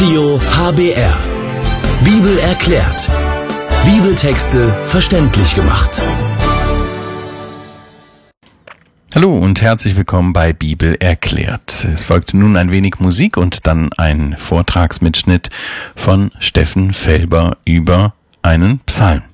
Radio HBR. Bibel erklärt. Bibeltexte verständlich gemacht. Hallo und herzlich willkommen bei Bibel erklärt. Es folgt nun ein wenig Musik und dann ein Vortragsmitschnitt von Steffen Felber über einen Psalm.